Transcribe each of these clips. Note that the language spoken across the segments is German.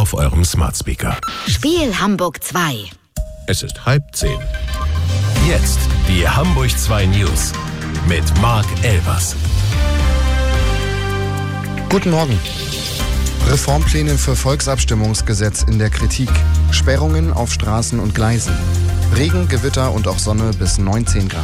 auf eurem Smart Speaker. Spiel Hamburg 2. Es ist 9:30. Jetzt die Hamburg 2 News mit Marc Elbers. Guten Morgen. Reformpläne für Volksabstimmungsgesetz in der Kritik. Sperrungen auf Straßen und Gleisen. Regen, Gewitter und auch Sonne bis 19 Grad.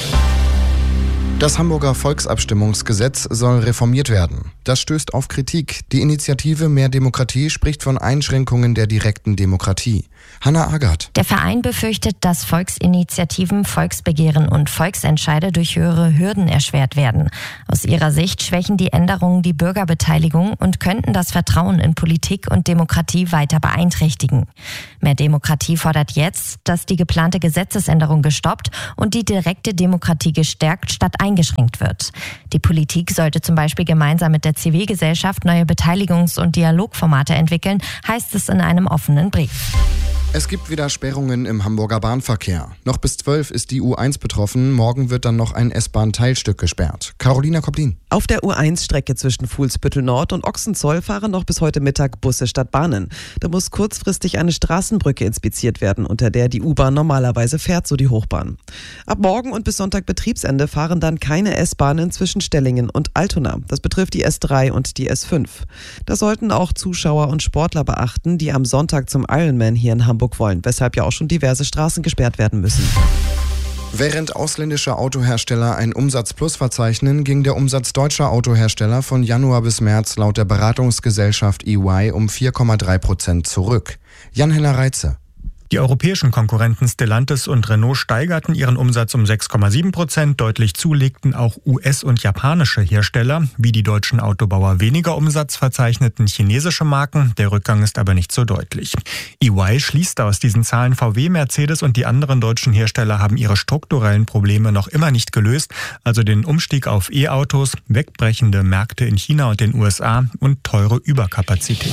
Das Hamburger Volksabstimmungsgesetz soll reformiert werden. Das stößt auf Kritik. Die Initiative Mehr Demokratie spricht von Einschränkungen der direkten Demokratie. Hanna Agert. Der Verein befürchtet, dass Volksinitiativen, Volksbegehren und Volksentscheide durch höhere Hürden erschwert werden. Aus ihrer Sicht schwächen die Änderungen die Bürgerbeteiligung und könnten das Vertrauen in Politik und Demokratie weiter beeinträchtigen. Mehr Demokratie fordert jetzt, dass die geplante Gesetzesänderung gestoppt und die direkte Demokratie gestärkt statt eingeschränkt wird. Die Politik sollte zum Beispiel gemeinsam mit der Zivilgesellschaft neue Beteiligungs- und Dialogformate entwickeln, heißt es in einem offenen Brief. Es gibt wieder Sperrungen im Hamburger Bahnverkehr. Noch bis 12 ist die U1 betroffen. Morgen wird dann noch ein S-Bahn-Teilstück gesperrt. Carolina Koplin. Auf der U1-Strecke zwischen Fuhlsbüttel Nord und Ochsenzoll fahren noch bis heute Mittag Busse statt Bahnen. Da muss kurzfristig eine Straßenbrücke inspiziert werden, unter der die U-Bahn normalerweise fährt, so die Hochbahn. Ab morgen und bis Sonntag Betriebsende fahren dann keine S-Bahnen zwischen Stellingen und Altona. Das betrifft die S3 und die S5. Das sollten auch Zuschauer und Sportler beachten, die am Sonntag zum Ironman hier in Hamburg wollen, weshalb ja auch schon diverse Straßen gesperrt werden müssen. Während ausländische Autohersteller ein Umsatzplus verzeichnen, ging der Umsatz deutscher Autohersteller von Januar bis März laut der Beratungsgesellschaft EY um 4,3% zurück. Jan-Henner Reitze. Die europäischen Konkurrenten Stellantis und Renault steigerten ihren Umsatz um 6,7%. Deutlich zulegten auch US- und japanische Hersteller. Wie die deutschen Autobauer weniger Umsatz verzeichneten chinesische Marken. Der Rückgang ist aber nicht so deutlich. EY schließt aus diesen Zahlen, VW, Mercedes und die anderen deutschen Hersteller haben ihre strukturellen Probleme noch immer nicht gelöst. Also den Umstieg auf E-Autos, wegbrechende Märkte in China und den USA und teure Überkapazität.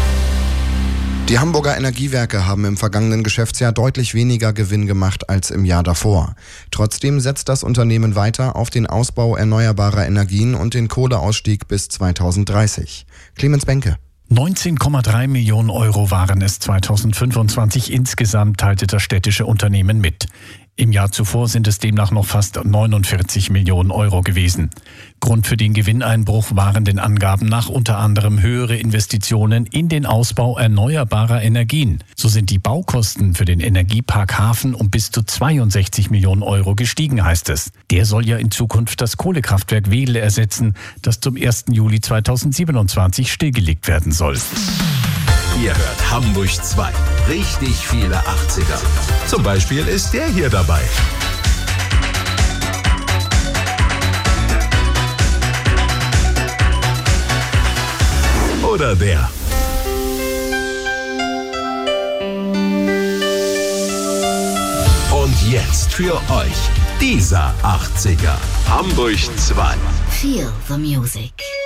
Die Hamburger Energiewerke haben im vergangenen Geschäftsjahr deutlich weniger Gewinn gemacht als im Jahr davor. Trotzdem setzt das Unternehmen weiter auf den Ausbau erneuerbarer Energien und den Kohleausstieg bis 2030. Clemens Benke. 19,3 Millionen Euro waren es 2025 insgesamt, teilte das städtische Unternehmen mit. Im Jahr zuvor sind es demnach noch fast 49 Millionen Euro gewesen. Grund für den Gewinneinbruch waren den Angaben nach unter anderem höhere Investitionen in den Ausbau erneuerbarer Energien. So sind die Baukosten für den Energiepark Hafen um bis zu 62 Millionen Euro gestiegen, heißt es. Der soll ja in Zukunft das Kohlekraftwerk Wedel ersetzen, das zum 1. Juli 2027 stillgelegt werden soll. Ihr hört Hamburg 2. Richtig viele 80er. Zum Beispiel ist der hier dabei. Oder der. Und jetzt für euch dieser 80er. Hamburg 2. Feel the music.